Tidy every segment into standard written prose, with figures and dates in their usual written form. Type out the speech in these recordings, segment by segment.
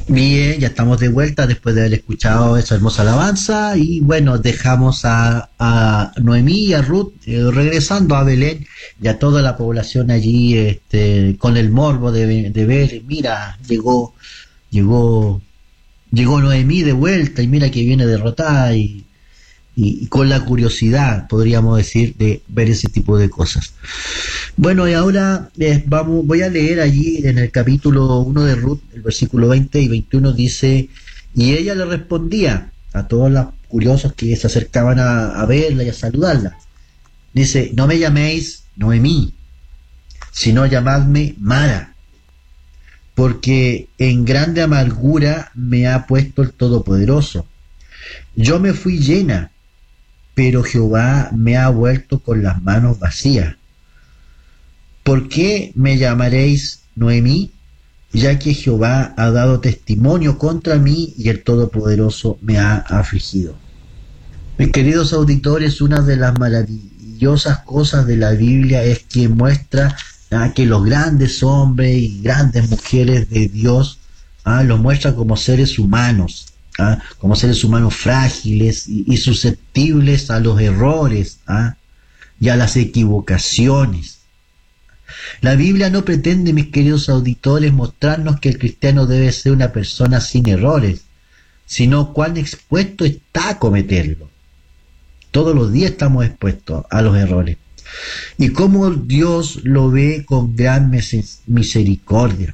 Bien, ya estamos de vuelta después de haber escuchado esa hermosa alabanza y bueno, dejamos a Noemí y a Ruth regresando a Belén y a toda la población allí con el morbo de ver, mira, llegó, llegó Noemí de vuelta y mira que viene derrotada y con la curiosidad, podríamos decir, de ver ese tipo de cosas. Bueno, y ahora voy a leer allí en el capítulo 1 de Ruth, el versículo 20 y 21 dice, y ella le respondía a todos los curiosos que se acercaban a verla y a saludarla. Dice, no me llaméis Noemí, sino llamadme Mara, porque en grande amargura me ha puesto el Todopoderoso. Yo me fui llena, pero Jehová me ha vuelto con las manos vacías. ¿Por qué me llamaréis Noemí? Ya que Jehová ha dado testimonio contra mí y el Todopoderoso me ha afligido. Mis queridos auditores, una de las maravillosas cosas de la Biblia es que muestra que los grandes hombres y grandes mujeres de Dios los muestra como seres humanos, como seres humanos frágiles y susceptibles a los errores y a las equivocaciones. La Biblia no pretende, mis queridos auditores, mostrarnos que el cristiano debe ser una persona sin errores, sino cuán expuesto está a cometerlo. Todos los días estamos expuestos a los errores. Y cómo Dios lo ve con gran misericordia.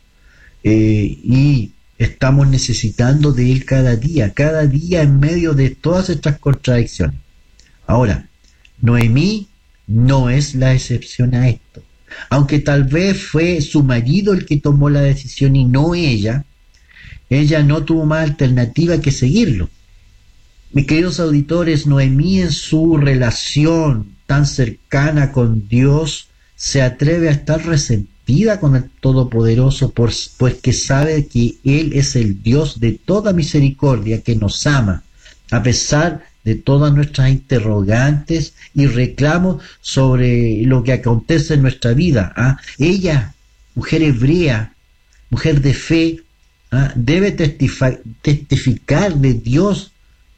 Y estamos necesitando de Él cada día en medio de todas estas contradicciones. Ahora, Noemí no es la excepción a esto. Aunque tal vez fue su marido el que tomó la decisión y no ella no tuvo más alternativa que seguirlo. Mis queridos auditores, Noemí en su relación tan cercana con Dios se atreve a estar resentida con el Todopoderoso pues que sabe que Él es el Dios de toda misericordia que nos ama, a pesar de todas nuestras interrogantes y reclamos sobre lo que acontece en nuestra vida. Ella, mujer hebrea, mujer de fe, debe testificar de Dios,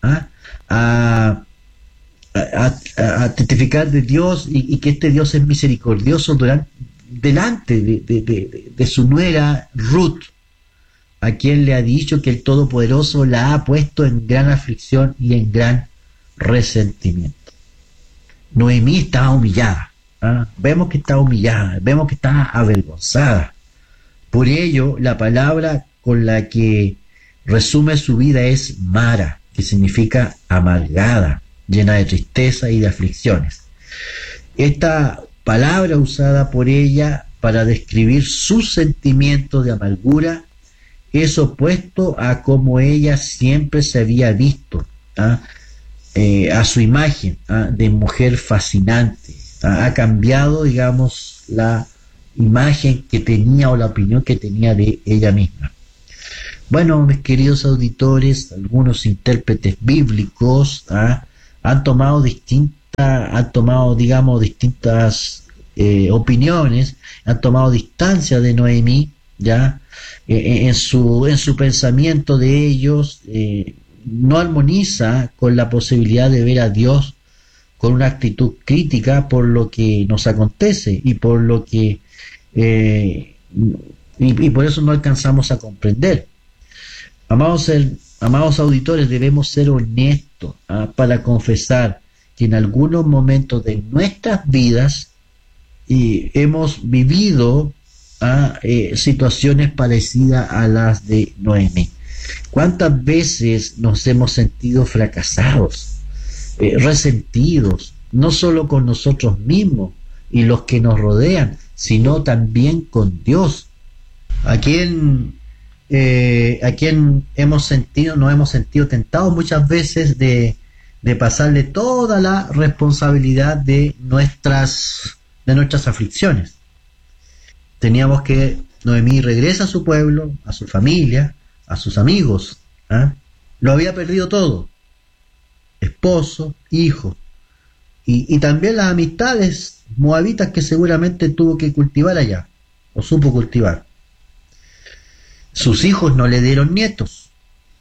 a testificar de Dios y que este Dios es misericordioso delante de su nuera Ruth, a quien le ha dicho que el Todopoderoso la ha puesto en gran aflicción y en gran resentimiento. Noemí estaba humillada, vemos que está humillada, vemos que está avergonzada. Por ello, la palabra con la que resume su vida es Mara, que significa amargada, llena de tristeza y de aflicciones. Esta palabra usada por ella para describir su sentimiento de amargura es opuesto a como ella siempre se había visto, a su imagen de mujer fascinante. Ha cambiado, digamos, la imagen que tenía o la opinión que tenía de ella misma. Bueno, mis queridos auditores, algunos intérpretes bíblicos han tomado distintas opiniones, han tomado distancia de Noemí, en su pensamiento de ellos. No armoniza con la posibilidad de ver a Dios con una actitud crítica por lo que nos acontece y por lo que y por eso no alcanzamos a comprender. Amados auditores, debemos ser honestos para confesar que en algunos momentos de nuestras vidas hemos vivido situaciones parecidas a las de Noemí. ¿Cuántas veces nos hemos sentido fracasados, resentidos, no solo con nosotros mismos y los que nos rodean, sino también con Dios? ¿A quién nos hemos sentido tentados muchas veces de pasarle toda la responsabilidad de nuestras aflicciones? Teníamos que Noemí regresa a su pueblo, a su familia, a sus amigos. Lo había perdido todo: esposo, hijo, y también las amistades moabitas que seguramente tuvo que cultivar allá, o supo cultivar. Sus hijos no le dieron nietos.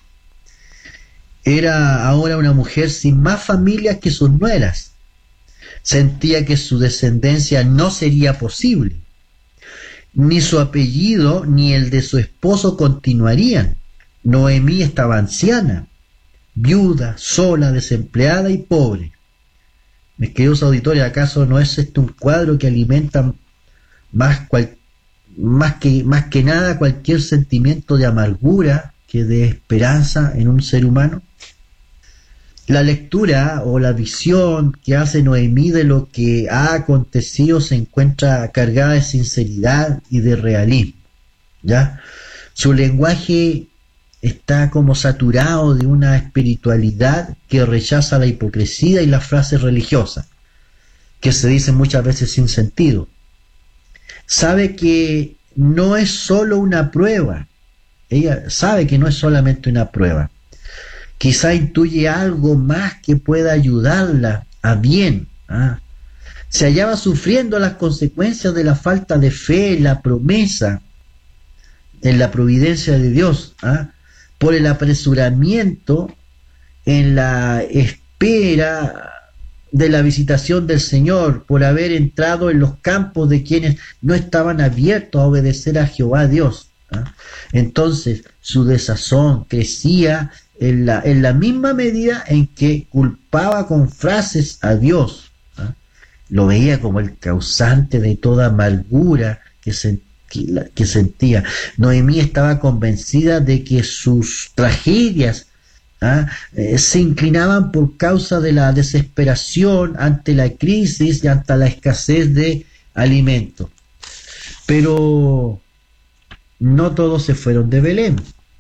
Era ahora una mujer sin más familia que sus nueras. Sentía que su descendencia no sería posible. Ni su apellido ni el de su esposo continuarían. Noemí estaba anciana, viuda, sola, desempleada y pobre. Mis queridos auditores, ¿acaso no es este un cuadro que alimenta más que nada cualquier sentimiento de amargura que de esperanza en un ser humano? La lectura o la visión que hace Noemí de lo que ha acontecido se encuentra cargada de sinceridad y de realismo, ¿ya? Su lenguaje está como saturado de una espiritualidad que rechaza la hipocresía y las frases religiosas, que se dicen muchas veces sin sentido. Sabe que no es solo una prueba. Ella sabe que no es solamente una prueba. Quizá intuye algo más que pueda ayudarla a bien. Se hallaba sufriendo las consecuencias de la falta de fe en la promesa, en la providencia de Dios, por el apresuramiento en la espera de la visitación del Señor, por haber entrado en los campos de quienes no estaban abiertos a obedecer a Jehová Dios. Entonces su desazón crecía en la misma medida en que culpaba con frases a Dios. Lo veía como el causante de toda amargura que sentía. Noemí estaba convencida de que sus tragedias se inclinaban por causa de la desesperación ante la crisis y ante la escasez de alimentos. Pero no todos se fueron de Belén.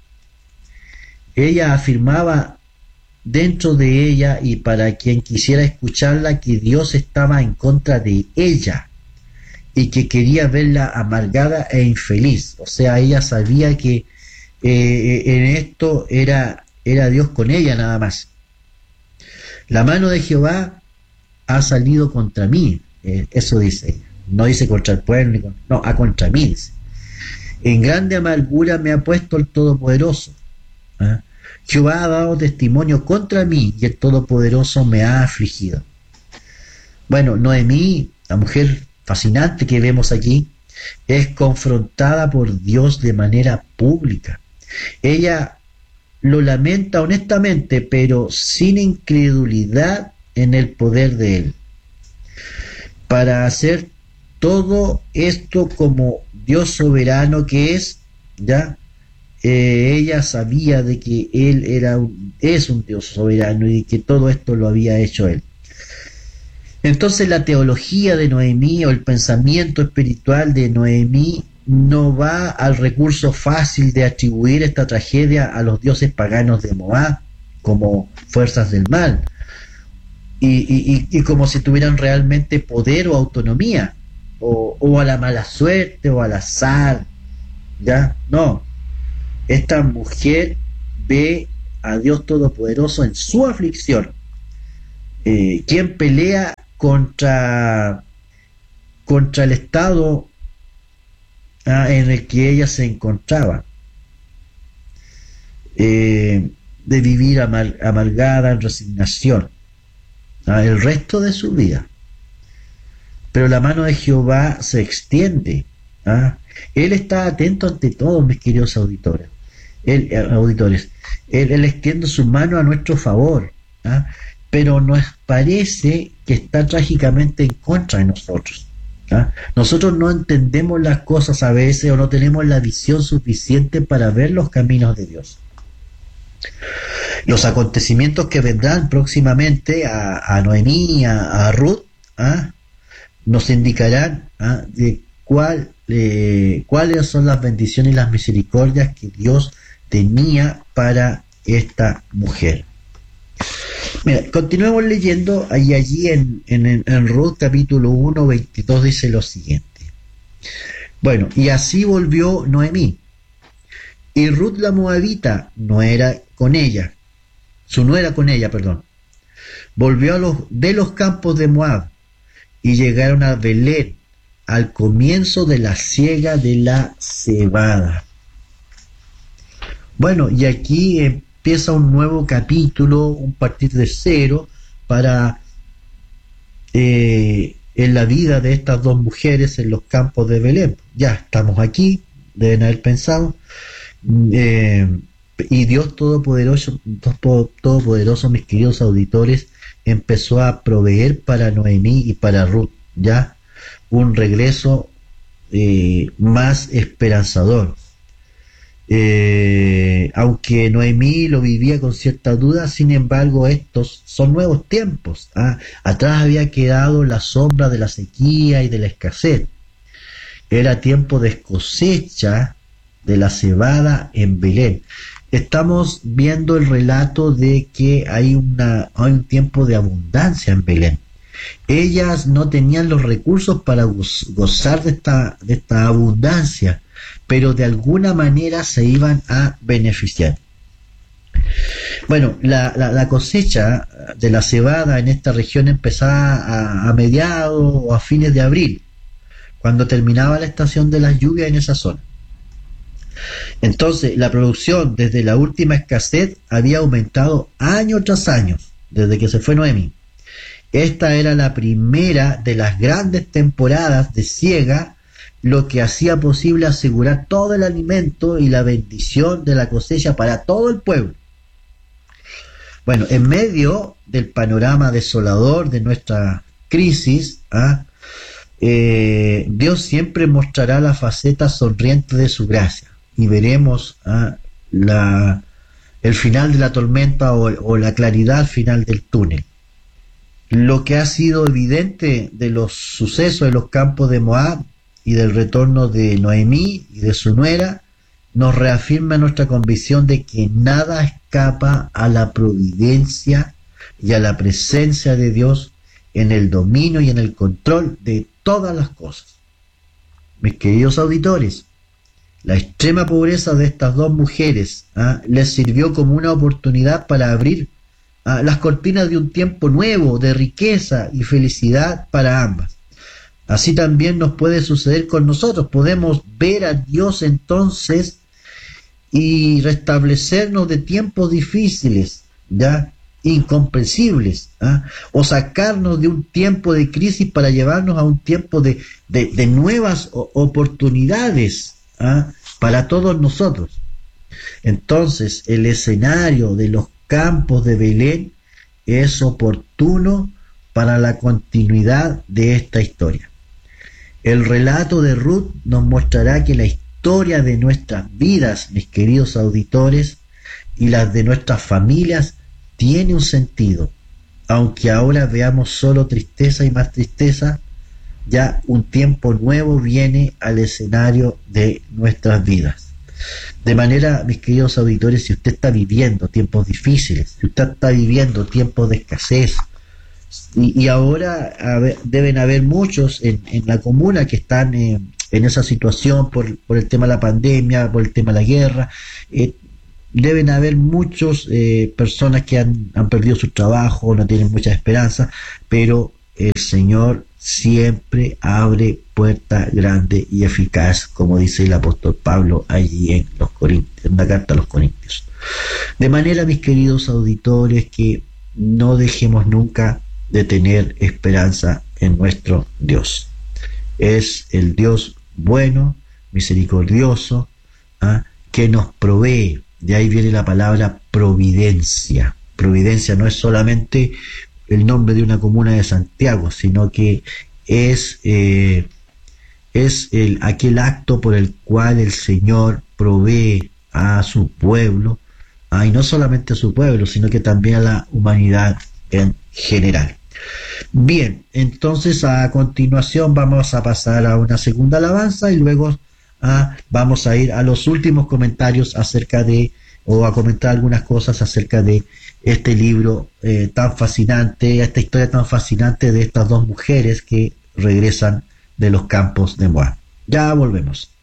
Ella afirmaba dentro de ella y para quien quisiera escucharla que Dios estaba en contra de ella y que quería verla amargada e infeliz. O sea, ella sabía que en esto era Dios con ella nada más. La mano de Jehová ha salido contra mí. Eso dice ella. No dice contra el pueblo, no, contra mí dice. En grande amargura me ha puesto el Todopoderoso. Jehová ha dado testimonio contra mí y el Todopoderoso me ha afligido. Bueno, Noemí, la mujer fascinante que vemos aquí, es confrontada por Dios de manera pública. Ella lo lamenta honestamente, pero sin incredulidad en el poder de Él. Para hacer todo esto como Dios soberano que es, ¿ya? Ella sabía de que Él es un Dios soberano y que todo esto lo había hecho Él. Entonces la teología de Noemí o el pensamiento espiritual de Noemí no va al recurso fácil de atribuir esta tragedia a los dioses paganos de Moab como fuerzas del mal y como si tuvieran realmente poder o autonomía o a la mala suerte o al azar, ¿ya? No. Esta mujer ve a Dios Todopoderoso en su aflicción, quien pelea contra el estado en el que ella se encontraba, de vivir amargada en resignación el resto de su vida. Pero la mano de Jehová se extiende. Él está atento ante todo, mis queridos auditores. Él extiende su mano a nuestro favor, pero nos parece que está trágicamente en contra de nosotros. Nosotros no entendemos las cosas a veces o no tenemos la visión suficiente para ver los caminos de Dios. Los acontecimientos que vendrán próximamente a Noemí, a Ruth, nos indicarán de cuáles son las bendiciones y las misericordias que Dios tenía para esta mujer. Mira, continuemos leyendo y allí en Ruth capítulo 1, 22 dice lo siguiente. Bueno, y así volvió Noemí, y Ruth la moabita su nuera con ella, volvió de los campos de Moab, y llegaron a Belén al comienzo de la siega de la cebada. Bueno, y aquí empieza un nuevo capítulo, un partir de cero, para en la vida de estas dos mujeres en los campos de Belén. Ya estamos aquí, deben haber pensado, eh, y Dios Todopoderoso, mis queridos auditores, empezó a proveer para Noemí y para Ruth, ya un regreso más esperanzador. Aunque Noemí lo vivía con cierta duda, sin embargo estos son nuevos tiempos, ¿ah? Atrás había quedado la sombra de la sequía y de la escasez. Era tiempo de cosecha de la cebada en Belén. Estamos viendo el relato de que hay un tiempo de abundancia en Belén. Ellas no tenían los recursos para gozar de esta abundancia, pero de alguna manera se iban a beneficiar. Bueno, la cosecha de la cebada en esta región empezaba a mediados o a fines de abril, cuando terminaba la estación de las lluvias en esa zona. Entonces, la producción desde la última escasez había aumentado año tras año, desde que se fue Noemi. Esta era la primera de las grandes temporadas de siega, lo que hacía posible asegurar todo el alimento y la bendición de la cosecha para todo el pueblo. Bueno, en medio del panorama desolador de nuestra crisis, Dios siempre mostrará la faceta sonriente de su gracia, y veremos el final de la tormenta o la claridad al final del túnel. Lo que ha sido evidente de los sucesos de los campos de Moab y del retorno de Noemí y de su nuera nos reafirma nuestra convicción de que nada escapa a la providencia y a la presencia de Dios en el dominio y en el control de todas las cosas. Mis queridos auditores, la extrema pobreza de estas dos mujeres les sirvió como una oportunidad para abrir las cortinas de un tiempo nuevo de riqueza y felicidad para ambas. Así también nos puede suceder con nosotros. Podemos ver a Dios entonces y restablecernos de tiempos difíciles, ya incomprensibles, o sacarnos de un tiempo de crisis para llevarnos a un tiempo de nuevas oportunidades para todos nosotros. Entonces, el escenario de los campos de Belén es oportuno para la continuidad de esta historia. El relato de Ruth nos mostrará que la historia de nuestras vidas, mis queridos auditores, y las de nuestras familias tiene un sentido. Aunque ahora veamos solo tristeza y más tristeza, ya un tiempo nuevo viene al escenario de nuestras vidas. De manera, mis queridos auditores, si usted está viviendo tiempos difíciles, si usted está viviendo tiempos de escasez, y ahora deben haber muchos en la comuna que están en esa situación por el tema de la pandemia, por el tema de la guerra, deben haber muchas personas que han perdido su trabajo, no tienen mucha esperanza, pero el Señor siempre abre puerta grande y eficaz, como dice el apóstol Pablo allí en la carta a los Corintios. De manera, mis queridos auditores, que no dejemos nunca de tener esperanza en nuestro Dios. Es el Dios bueno, misericordioso, que nos provee. De ahí viene la palabra providencia. Providencia no es solamente el nombre de una comuna de Santiago, sino que es aquel acto por el cual el Señor provee a su pueblo, y no solamente a su pueblo, sino que también a la humanidad en general. Bien, entonces a continuación vamos a pasar a una segunda alabanza y luego vamos a ir a los últimos comentarios o a comentar algunas cosas acerca de este libro tan fascinante, esta historia tan fascinante de estas dos mujeres que regresan de los campos de Moab. Ya volvemos.